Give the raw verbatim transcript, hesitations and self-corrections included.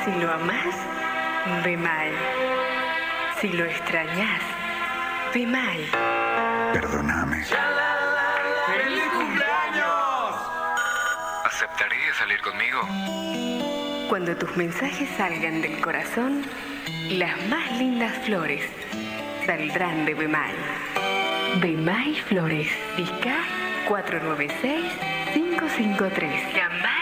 Si lo amás, Bemay. Si lo extrañás, Bemay. Perdóname. ¡Feliz cumpleaños! ¿Aceptarías salir conmigo? Cuando tus mensajes salgan del corazón, las más lindas flores saldrán de Bemay. Bemay Flores, Disca cuatro nueve seis, cinco cinco tres. Jamás